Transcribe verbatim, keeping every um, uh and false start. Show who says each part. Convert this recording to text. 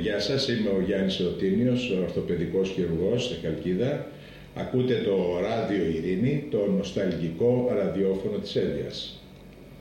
Speaker 1: γεια σας, είμαι ο Γιάννης Ρωτίνιος, ορθοπαιδικός χειρουργός στη Χαλκίδα. Ακούτε το Ράδιο Ειρήνη, το νοσταλγικό ραδιόφωνο της Εύβοιας.